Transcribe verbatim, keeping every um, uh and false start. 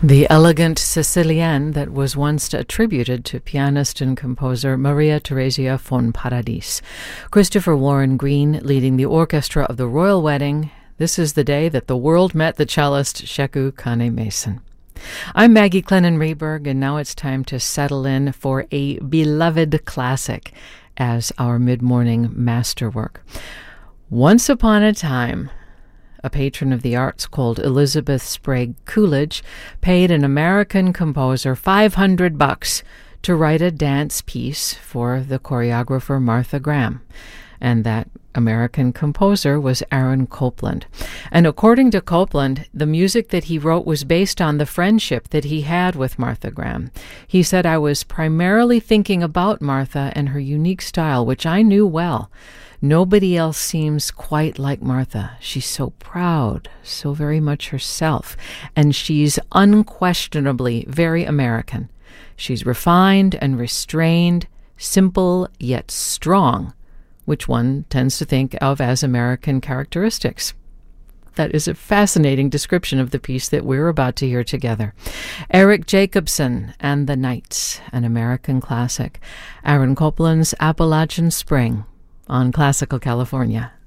The elegant Sicilienne that was once attributed to pianist and composer Maria Theresia von Paradis. Christopher Warren Green leading the orchestra of the royal wedding. This is the day that the world met the cellist Sheku Kane Mason. I'm Maggie Clennon Rehberg, and now it's time to settle in for a beloved classic as our mid-morning masterwork. Once upon a time, a patron of the arts called Elizabeth Sprague Coolidge paid an American composer five hundred bucks to write a dance piece for the choreographer Martha Graham. And that American composer was Aaron Copland. And according to Copland, the music that he wrote was based on the friendship that he had with Martha Graham. He said, "I was primarily thinking about Martha and her unique style, which I knew well. Nobody else seems quite like Martha. She's so proud, so very much herself, and she's unquestionably very American. She's refined and restrained, simple yet strong, which one tends to think of as American characteristics." That is a fascinating description of the piece that we're about to hear together. Eric Jacobson and the Knights, an American classic. Aaron Copland's Appalachian Spring on Classical California.